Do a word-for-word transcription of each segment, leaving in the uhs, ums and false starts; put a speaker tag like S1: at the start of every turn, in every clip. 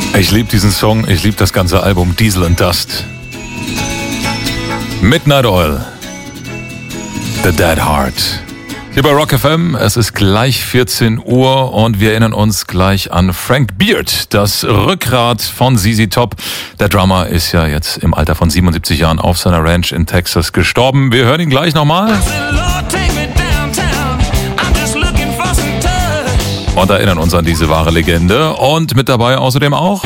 S1: Ich liebe diesen Song, ich liebe das ganze Album Diesel and Dust. Midnight Oil. The Dead Heart. Hier bei Rock F M, es ist gleich vierzehn Uhr und wir erinnern uns gleich an Frank Beard, das Rückgrat von Z Z Top. Der Drummer ist ja jetzt im Alter von siebenundsiebzig Jahren auf seiner Ranch in Texas gestorben. Wir hören ihn gleich nochmal. Und erinnern uns an diese wahre Legende. Und mit dabei außerdem auch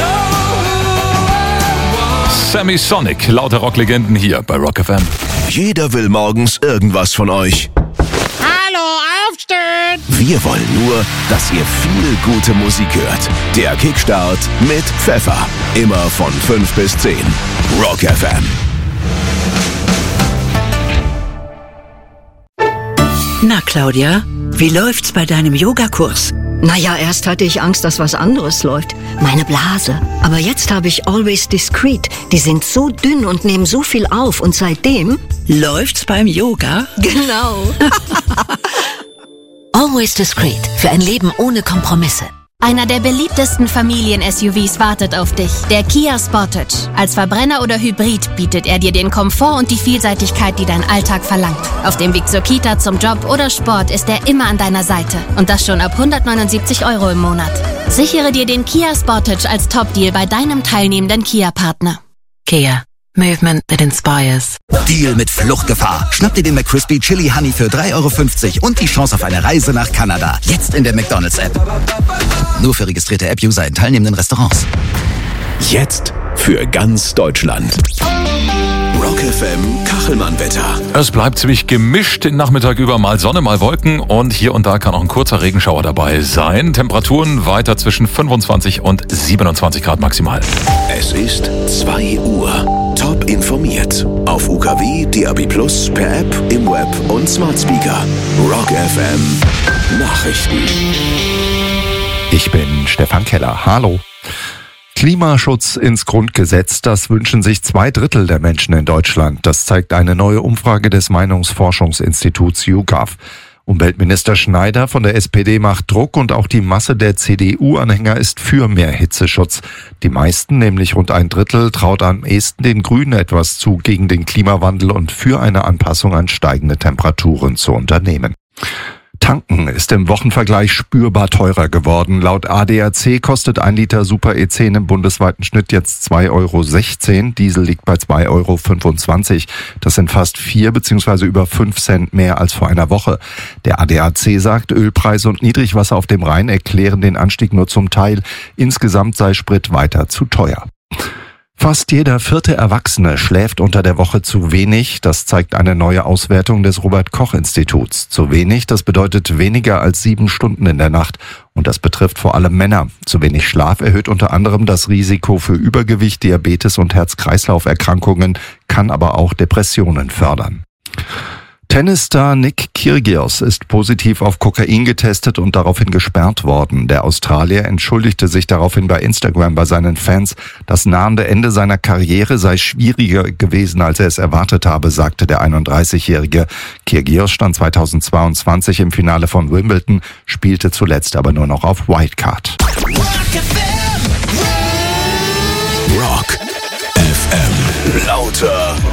S1: Sammy Sonic, lauter Rocklegenden hier bei Rock F M.
S2: Jeder will morgens irgendwas von euch.
S3: Hallo, aufstehen!
S2: Wir wollen nur, dass ihr viel gute Musik hört. Der Kickstart mit Pfeffer. Immer von fünf bis zehn. Rock F M.
S4: Na, Claudia, wie läuft's bei deinem Yogakurs?
S5: Naja, erst hatte ich Angst, dass was anderes läuft. Meine Blase. Aber jetzt habe ich Always Discreet. Die sind so dünn und nehmen so viel auf. Und seitdem...
S4: Läuft's beim Yoga?
S5: Genau.
S6: Always Discreet. Für ein Leben ohne Kompromisse.
S7: Einer der beliebtesten Familien-S U Vs wartet auf dich, der Kia Sportage. Als Verbrenner oder Hybrid bietet er dir den Komfort und die Vielseitigkeit, die dein Alltag verlangt. Auf dem Weg zur Kita, zum Job oder Sport ist er immer an deiner Seite. Und das schon ab hundertneunundsiebzig Euro im Monat. Sichere dir den Kia Sportage als Top-Deal bei deinem teilnehmenden Kia-Partner.
S6: Kia. Movement that inspires.
S8: Deal mit Fluchtgefahr. Schnapp dir den McCrispy Chili Honey für drei Euro fünfzig und die Chance auf eine Reise nach Kanada. Jetzt in der McDonald's-App. Nur für registrierte App-User in teilnehmenden Restaurants.
S2: Jetzt für ganz Deutschland. Rock F M Kachelmann-Wetter.
S1: Es bleibt ziemlich gemischt den Nachmittag über, mal Sonne, mal Wolken und hier und da kann auch ein kurzer Regenschauer dabei sein. Temperaturen weiter zwischen fünfundzwanzig und siebenundzwanzig Grad maximal.
S2: Es ist zwei Uhr. Top informiert. Auf U K W, D A B Plus, per App, im Web und Smart Speaker. Rock F M Nachrichten.
S9: Ich bin Stefan Keller. Hallo. Klimaschutz ins Grundgesetz, das wünschen sich zwei Drittel der Menschen in Deutschland. Das zeigt eine neue Umfrage des Meinungsforschungsinstituts YouGov. Umweltminister Schneider von der S P D macht Druck und auch die Masse der C D U-Anhänger ist für mehr Hitzeschutz. Die meisten, nämlich rund ein Drittel, traut am ehesten den Grünen etwas zu, gegen den Klimawandel und für eine Anpassung an steigende Temperaturen zu unternehmen. Tanken ist im Wochenvergleich spürbar teurer geworden. Laut A D A C kostet ein Liter Super E zehn im bundesweiten Schnitt jetzt zwei Euro sechzehn. Diesel liegt bei zwei Euro fünfundzwanzig. Das sind fast vier bzw. über fünf Cent mehr als vor einer Woche. Der A D A C sagt, Ölpreise und Niedrigwasser auf dem Rhein erklären den Anstieg nur zum Teil. Insgesamt sei Sprit weiter zu teuer. Fast jeder vierte Erwachsene schläft unter der Woche zu wenig. Das zeigt eine neue Auswertung des Robert-Koch-Instituts. Zu wenig, das bedeutet weniger als sieben Stunden in der Nacht. Und das betrifft vor allem Männer. Zu wenig Schlaf erhöht unter anderem das Risiko für Übergewicht, Diabetes und Herz-Kreislauf-Erkrankungen, kann aber auch Depressionen fördern. Tennisstar Nick Kyrgios ist positiv auf Kokain getestet und daraufhin gesperrt worden. Der Australier entschuldigte sich daraufhin bei Instagram bei seinen Fans. Das nahende Ende seiner Karriere sei schwieriger gewesen, als er es erwartet habe, sagte der einunddreißigjährige. Kyrgios stand zweitausendzweiundzwanzig im Finale von Wimbledon, spielte zuletzt aber nur noch auf Wildcard.
S2: Rock F M. Lauter